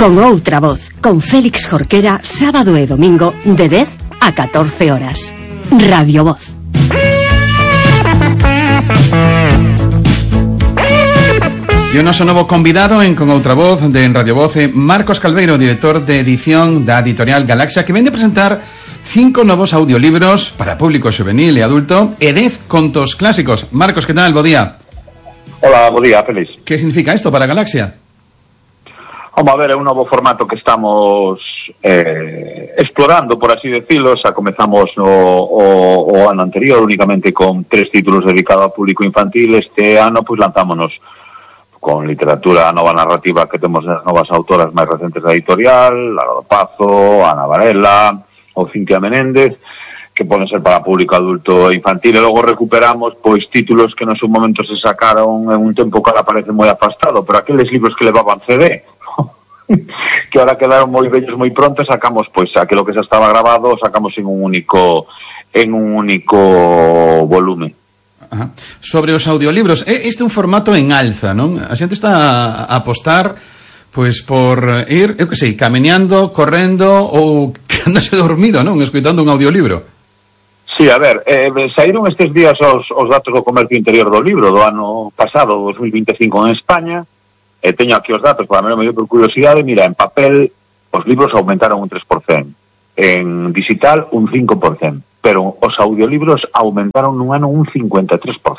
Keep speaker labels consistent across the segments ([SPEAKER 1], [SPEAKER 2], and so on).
[SPEAKER 1] Con outra voz, con Félix Jorquera, sábado e domingo de 10 a 14 horas. Radio Voz.
[SPEAKER 2] E o noso novo convidado en Con outra voz de Radio Voz é Marcos Calveiro, director de edición da editorial Galaxia, que vende a presentar 5 novos audiolibros para público juvenil e adulto e 10 contos clásicos. Marcos, que tal? Bo día.
[SPEAKER 3] Hola, bo día, Félix.
[SPEAKER 2] Que significa isto para Galaxia?
[SPEAKER 3] Vamos a ver, é un novo formato que estamos explorando, por así decirlo. Xa comezamos o ano anterior únicamente con 3 títulos dedicados ao público infantil. Este ano, pois, lanzámonos con literatura nova narrativa que temos as novas autoras máis recentes da editorial, Lara do Pazo, Ana Varela ou Cintia Menéndez, que poden ser para público adulto e infantil, e logo recuperamos pois títulos que no seu momento se sacaron en un tempo que ahora parece moi afastado, pero aqueles libros que levaban CD que ahora quedaron moi bellos moi pronto, sacamos pois aquilo que xa estaba grabado, sacamos en un único volume.
[SPEAKER 2] Ajá. Sobre os audiolibros, este é un formato en alza, non? A xente está a apostar pois por ir, eu que sei, camiñando, correndo ou quedándose dormido, non? Escoitando un audiolibro.
[SPEAKER 3] Sí, a ver, saíron estes días os datos do comercio interior do libro do ano pasado, 2025 en España. Teño aquí os datos, para mí por curiosidade. Mira, en papel os libros aumentaron un 3%, en digital un 5%, pero os audiolibros aumentaron nun ano un 53%.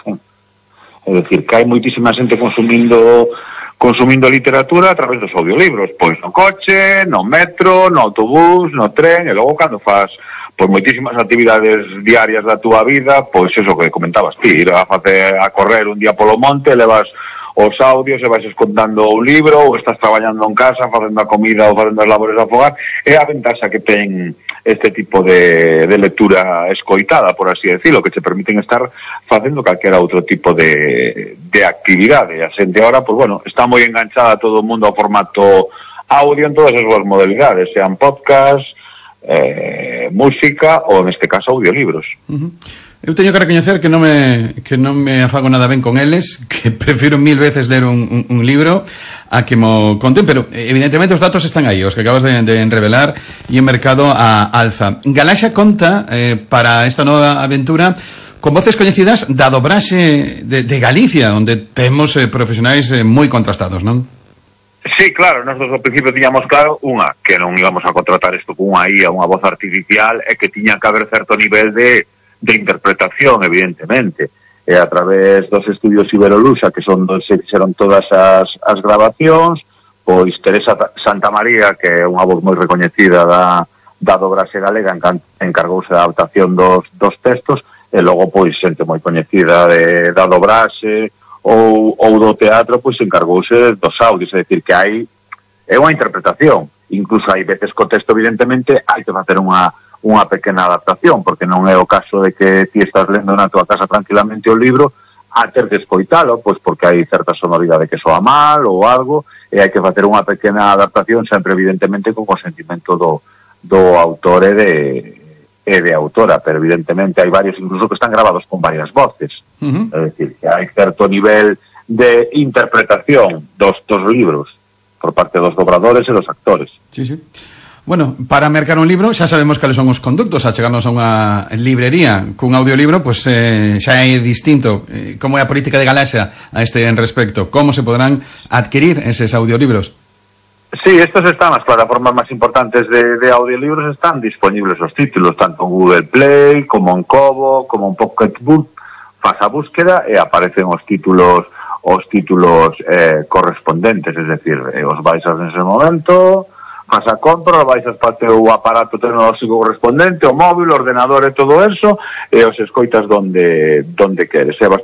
[SPEAKER 3] É dicir, que hai moitísima xente consumindo literatura a través dos audiolibros, pois no coche, no metro, no autobús, no tren, e logo cando faz pois moitísimas actividades diarias da túa vida, pois eso que comentabas ti, ir a correr un día polo monte, levas os audios e vais escontando o libro, ou estás traballando en casa, facendo a comida ou facendo as labores do fogar. É a ventaxa que ten este tipo de lectura escoitada, por así decirlo, que te permiten estar facendo calquera outro tipo de actividade. A xente ahora, pues bueno, está moi enganchada todo o mundo ao formato audio en todas as súas modalidades, sean podcast, música ou, neste caso, audiolibros.
[SPEAKER 2] Eu teño que recoñecer que non me afago nada ben con eles, que prefiro 1000 veces ler un libro a que mo conten, pero evidentemente os datos están aí, os que acabas de revelar, e en mercado a alza. Galaxia conta para esta nova aventura con voces coñecidas da dobraxe de Galicia, onde temos profesionais moi contrastados, non?
[SPEAKER 3] Sí, claro, nosotros ao principio tiñamos claro que non íbamos a contratar isto con unha IA, unha voz artificial, e que tiña que haber certo nivel de interpretación, evidentemente. E a través dos estudios Iberolusa, que son donde se fixeron todas as grabacións, pois Teresa Santamaría, que é unha voz moi recoñecida da dobraxe galega, encargouse da adaptación dos textos, e logo pois xente moi coñecida da dobraxe ou do teatro, pois encargouse dos audios. É dicir, que é unha interpretación. Incluso hai veces co texto, evidentemente, hai que facer unha pequena adaptación, porque non é o caso de que ti estás lendo na tua casa tranquilamente o libro a ter que escoitalo, pois porque hai certa sonoridade que soa mal ou algo, e hai que facer unha pequena adaptación, sempre evidentemente con consentimento do autor e de autora, pero evidentemente hai varios incluso que están grabados con varias voces. É dicir, que hai certo nivel de interpretación dos libros por parte dos dobradores e dos actores.
[SPEAKER 2] Sí, sí. Bueno, para mercar un libro xa sabemos cales son os conductos a chegarnos a unha librería cun audiolibro, pois xa é distinto. Como é a política de Galaxia a este en respecto? Como se podrán adquirir eses audiolibros?
[SPEAKER 3] Sí, estos están, as plataformas máis importantes de audiolibros están disponibles os títulos, tanto en Google Play, como en Kobo, como en Pocketbook. Faz a búsqueda e aparecen os títulos correspondentes, es decir, os baixas nese momento, faz a compra, baixas para o aparato tecnolóxico correspondente, o móvil, o ordenador e todo eso, e os escoitas donde queres. É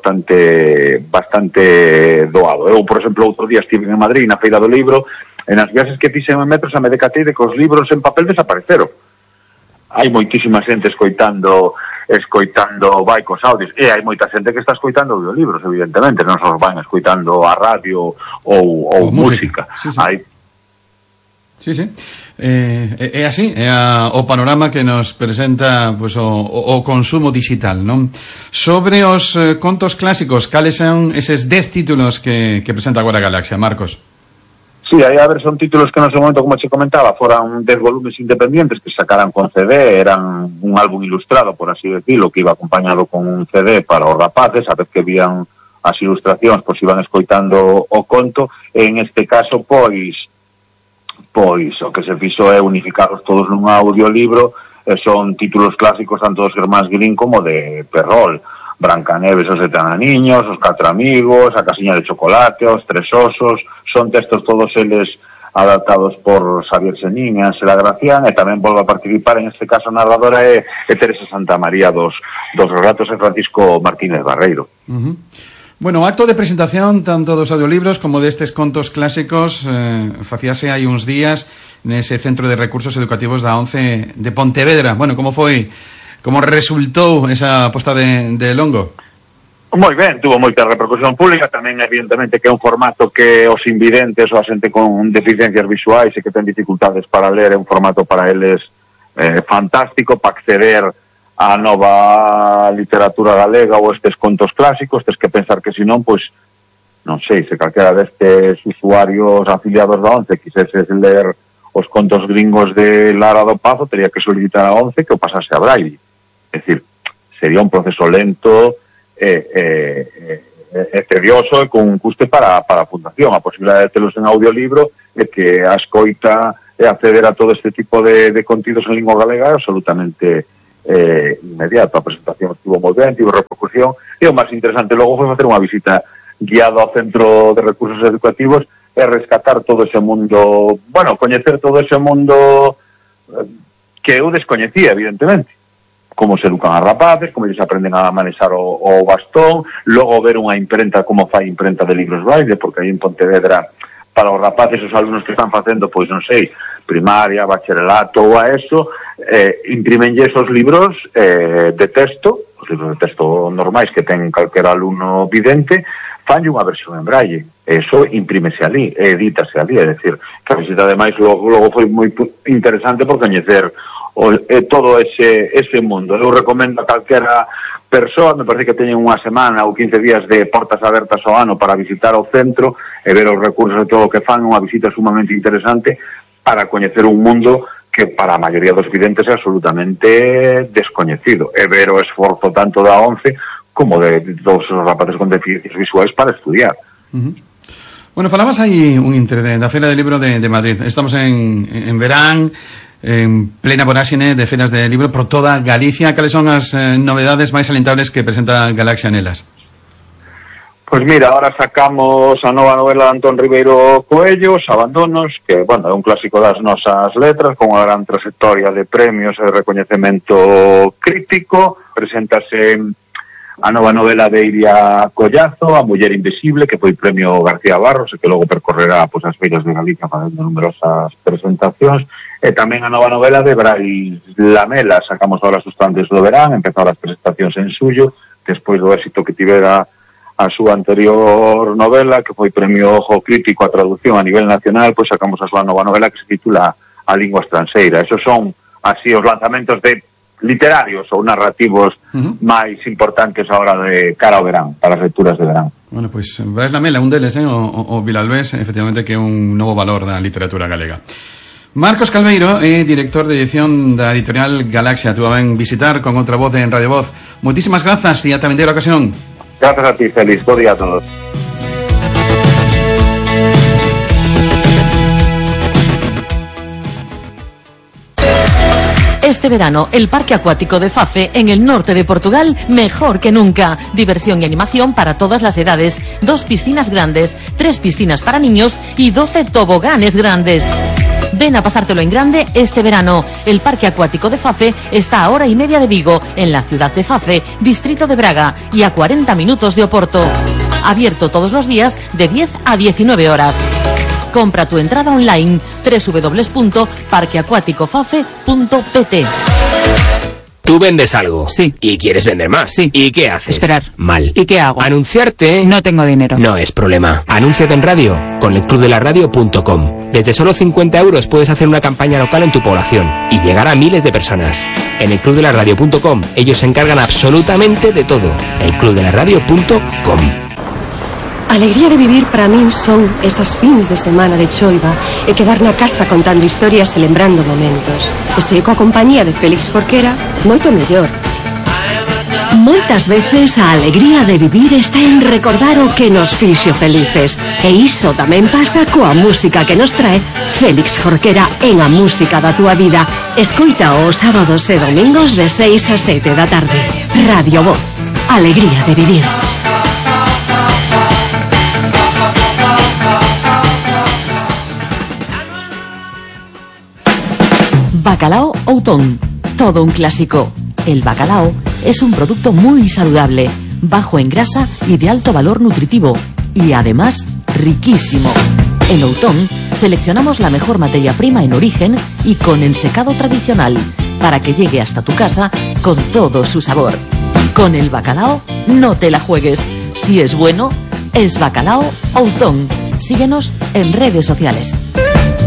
[SPEAKER 3] bastante doado. Eu, por exemplo, outro día estive en Madrid na Feira do Libro, e nas viaxes que fixen en metro xa me decatei de que os libros en papel desapareceron. Hai moitísima xente escoitando vai cos audios, e hai moita xente que está escoitando audiolibros, evidentemente, non só van escoitando a radio ou música.
[SPEAKER 2] Sí, sí.
[SPEAKER 3] Hai
[SPEAKER 2] Sí, sí. É así, é o panorama que nos presenta pues, o consumo digital, non? Sobre os contos clásicos, cales son eses 10 títulos que presenta agora Galaxia, Marcos?
[SPEAKER 3] Sí, aí a ver, son títulos que no ese momento, como che comentaba, foran 10 volumes independientes que sacaran con CD, eran un álbum ilustrado, por así decirlo, que iba acompañado con un CD para os rapaces, a vez que vían as ilustracións, pois iban escoitando o conto, e en este caso, pois o que se fixo é unificados todos nun audiolibro, e son títulos clásicos tanto dos Germáns Grimm como de Perrol. Brancaneves, os 7 ananiños, os 4 amigos, a casiña de chocolate, os 3 osos, son textos todos eles adaptados por Xavier Senín e Ángela Gracián, e tamén volve a participar, en este caso a narradora é Teresa Santamaría dos relatos de Francisco Martínez Barreiro.
[SPEAKER 2] Bueno, o acto de presentación tanto dos audiolibros como destes contos clásicos facíase hai uns días nese Centro de Recursos Educativos da ONCE de Pontevedra. Bueno, como foi? Como resultou esa posta de longo?
[SPEAKER 3] Moi ben, tuvo moita repercusión pública, tamén evidentemente que é un formato que os invidentes ou a xente con deficiencias visuais e que ten dificultades para ler, é un formato para eles fantástico para acceder á nova literatura galega ou estes contos clásicos. Tes que pensar que senón, pois, non sei, se calquera destes usuarios afiliados da ONCE quiseses ler os contos gringos de Lara do Pazo, teria que solicitar a ONCE que o pasase a Braille. É dicir, sería un proceso lento tedioso e con un custe para a fundación. A posibilidade de telos en audiolibro é que a escoita e acceder a todo este tipo de contidos en lingua galega é absolutamente inmediato. A presentación estuvo moi ben, tivo repercusión, e o máis interesante logo foi facer unha visita guiada ao Centro de Recursos Educativos e rescatar todo ese mundo, bueno, coñecer todo ese mundo que eu descoñecía, evidentemente. Como se educan as rapaces, como eles aprenden a manexar o bastón, logo ver unha imprenta, como fai imprenta de libros Braille, porque aí en Pontevedra, para os rapaces, os alumnos que están facendo, pois non sei, primaria, bacharelato ou a eso, imprimenlles os libros de texto, os libros de texto normais que ten calquera alumno vidente, fanlle unha versión en Braille. Eso imprímese ali, edítase ali, é dicir, que a visita ademais logo foi moi interesante por coñecer todo ese mundo. Eu recomendo a calquera persoa, me parece que teñen unha semana ou 15 días de portas abertas ao ano para visitar o centro e ver os recursos de todo o que fan, unha visita sumamente interesante para coñecer un mundo que para a maioría dos videntes é absolutamente descoñecido, e ver o esforzo tanto da ONCE como de todos os rapaces con deficiencias visuais para estudiar.
[SPEAKER 2] Bueno, falabas aí un intre da Feira del Libro de Madrid. Estamos en verán, en plena voráxine de feiras de libro por toda Galicia. Cales son as novedades máis alentables que presenta Galaxia nelas?
[SPEAKER 3] Pois mira, ahora sacamos a nova novela de Antón Ribeiro Coello, Os abandonos, que, bueno, é un clásico das nosas letras, con unha gran trayectoria de premios e de recoñecemento crítico. Preséntase a nova novela de Iria Collazo, A muller invisible, que foi premio García Barros e que logo percorrerá pois, as feiras de Galicia facendo numerosas presentacións. E tamén a nova novela de Brais Lamela, sacamos ahora sus tantes do verán, empezaron as presentacións en suyo, despois do éxito que tivera a súa anterior novela, que foi premio Ojo Crítico a traducción a nivel nacional, pois sacamos a súa nova novela que se titula A lingua estranxeira. Esos son así os lanzamentos de literarios ou narrativos máis importantes ahora de cara ao verán, para as lecturas de verán.
[SPEAKER 2] Bueno, pois Brais Lamela, un deles, o Vilalbés, efectivamente que é un novo valor da literatura galega. Marcos Calveiro é director de edición da editorial Galaxia. Tuvo ben visitar con outra voz en Radio Voz. Moitísimas grazas e ata vindeira ocasión.
[SPEAKER 3] Grazas a ti, Félix. Bo día a todos.
[SPEAKER 4] Este verano, el Parque Acuático de Fafe, en el norte de Portugal, mejor que nunca. Diversión y animación para todas las edades. 2 piscinas grandes, 3 piscinas para niños y 12 toboganes grandes. Ven a pasártelo en grande este verano. El Parque Acuático de Fafe está a hora y media de Vigo, en la ciudad de Fafe, distrito de Braga, y a 40 minutos de Oporto. Abierto todos los días de 10 a 19 horas. Compra tu entrada online www.parqueacuaticofafe.pt.
[SPEAKER 5] Tú vendes algo.
[SPEAKER 6] Sí.
[SPEAKER 5] ¿Y quieres vender más?
[SPEAKER 6] Sí.
[SPEAKER 5] ¿Y qué haces?
[SPEAKER 6] Esperar.
[SPEAKER 5] Mal.
[SPEAKER 6] ¿Y qué hago?
[SPEAKER 5] Anunciarte.
[SPEAKER 6] No tengo dinero.
[SPEAKER 5] No es problema. Anúnciate en radio con elclubdelaradio.com. Desde solo 50 euros puedes hacer una campaña local en tu población y llegar a miles de personas. En elclubdelaradio.com ellos se encargan absolutamente de todo. elclubdelaradio.com.
[SPEAKER 6] A alegría de vivir para min son esas fins de semana de choiva e quedar na casa contando historias e lembrando momentos. E se coa compañía de Félix Jorquera, moito mellor.
[SPEAKER 1] Moitas veces a alegría de vivir está en recordar o que nos fixo felices. E iso tamén pasa coa música que nos trae Félix Jorquera en A Música da Túa Vida. Escoita os sábados e domingos de 6 a 7 da tarde. Radio Voz. Alegría de vivir.
[SPEAKER 4] Bacalao Outón, todo un clásico. El bacalao es un producto muy saludable, bajo en grasa y de alto valor nutritivo, y además riquísimo. En Outón seleccionamos la mejor materia prima en origen y con ensecado tradicional, para que llegue hasta tu casa con todo su sabor. Con el bacalao no te la juegues. Si es bueno, es Bacalao Outón. Síguenos en redes sociales.